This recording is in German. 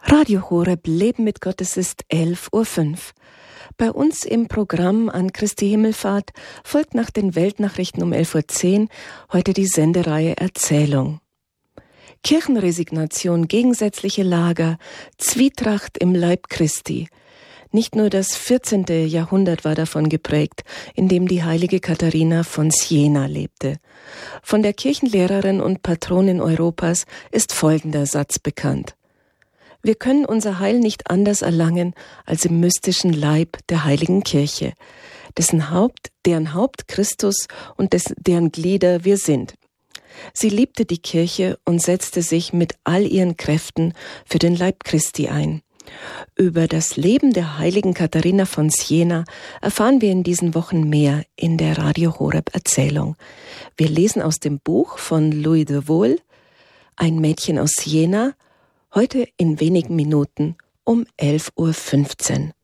Radio Horeb Leben mit Gott, es ist 11:05 Uhr. Bei uns im Programm an Christi Himmelfahrt folgt nach den Weltnachrichten um 11:10 Uhr heute die Sendereihe Erzählung. Kirchenresignation, gegensätzliche Lager, Zwietracht im Leib Christi. Nicht nur das 14. Jahrhundert war davon geprägt, in dem die heilige Katharina von Siena lebte. Von der Kirchenlehrerin und Patronin Europas ist folgender Satz bekannt: Wir können unser Heil nicht anders erlangen als im mystischen Leib der heiligen Kirche, deren Haupt Christus und deren Glieder wir sind. Sie liebte die Kirche und setzte sich mit all ihren Kräften für den Leib Christi ein. Über das Leben der heiligen Katharina von Siena erfahren wir in diesen Wochen mehr in der Radio Horeb Erzählung. Wir lesen aus dem Buch von Louis de Wohl, Ein Mädchen aus Siena, heute in wenigen Minuten um 11:15 Uhr.